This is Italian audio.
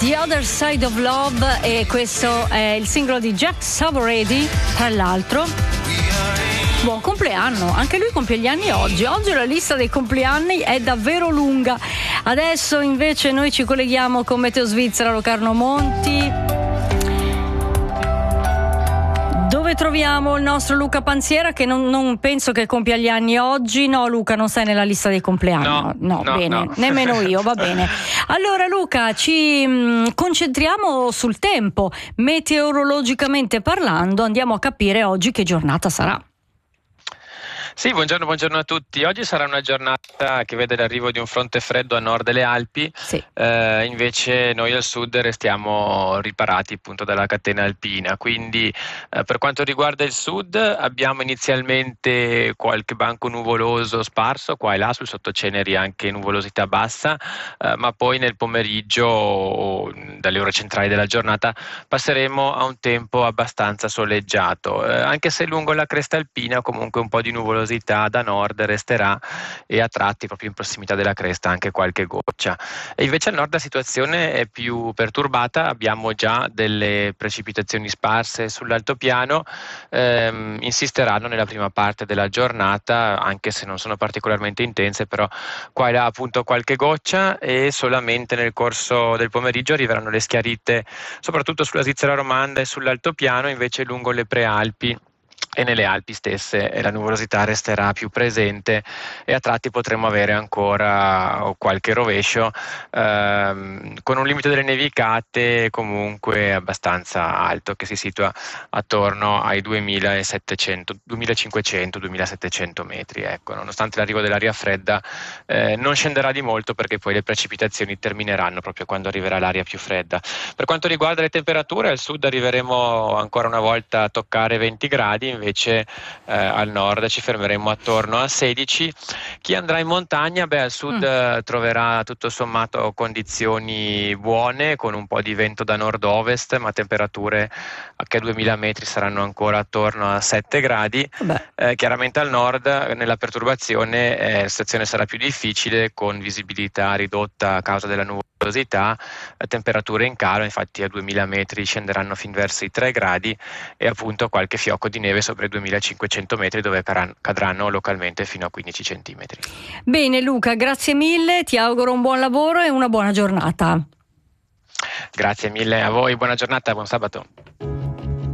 The Other Side of Love, e questo è il singolo di Jack Savoretti, tra l'altro. Buon compleanno, anche lui compie gli anni oggi. Oggi la lista dei compleanni è davvero lunga. Adesso invece noi ci colleghiamo con Meteo Svizzera, Locarno Monti, dove troviamo il nostro Luca Panziera, che non penso che compia gli anni oggi. No, Luca, non sei nella lista dei compleanni. No, bene, no. Nemmeno io, va bene. Allora Luca, ci concentriamo sul tempo. Meteorologicamente parlando, andiamo a capire oggi che giornata sarà. Sì, buongiorno a tutti. Oggi sarà una giornata che vede l'arrivo di un fronte freddo a nord delle Alpi. Sì. Invece noi al sud restiamo riparati appunto dalla catena alpina, quindi per quanto riguarda il sud abbiamo inizialmente qualche banco nuvoloso sparso qua e là, sul sottoceneri anche nuvolosità bassa, ma poi nel pomeriggio, dalle ore centrali della giornata, passeremo a un tempo abbastanza soleggiato, anche se lungo la cresta alpina comunque un po' di nuvolosità da nord resterà, e a tratti proprio in prossimità della cresta anche qualche goccia. E invece al nord la situazione è più perturbata, abbiamo già delle precipitazioni sparse sull'altopiano, insisteranno nella prima parte della giornata, anche se non sono particolarmente intense, però qua e là appunto qualche goccia, e solamente nel corso del pomeriggio arriveranno le schiarite soprattutto sulla Svizzera romanda e sull'altopiano. Invece lungo le prealpi e nelle Alpi stesse la nuvolosità resterà più presente, e a tratti potremo avere ancora qualche rovescio, con un limite delle nevicate comunque abbastanza alto, che si situa attorno ai 2500-2700 metri. Ecco, nonostante l'arrivo dell'aria fredda, non scenderà di molto, perché poi le precipitazioni termineranno proprio quando arriverà l'aria più fredda. Per quanto riguarda le temperature, al sud arriveremo ancora una volta a toccare 20 gradi, invece al nord ci fermeremo attorno a 16. Chi andrà in montagna, al sud troverà tutto sommato condizioni buone, con un po' di vento da nord-ovest, ma temperature che a 2000 metri saranno ancora attorno a 7 gradi. Chiaramente al nord, nella perturbazione, la situazione sarà più difficile, con visibilità ridotta a causa della nuvolosità, temperature in calo, infatti a 2000 metri scenderanno fin verso i 3 gradi, e appunto qualche fiocco di neve sopra i 2500 metri, dove cadranno localmente fino a 15 centimetri. Bene Luca, grazie mille, ti auguro un buon lavoro e una buona giornata. Grazie mille a voi, buona giornata, buon sabato.